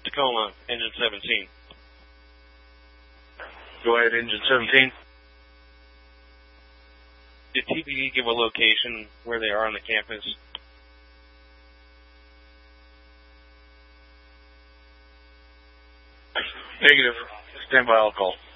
Tacoma, engine 17. Go ahead, engine 17. Did TPD give a location where they are on the campus? Negative. Stand by, I'll call.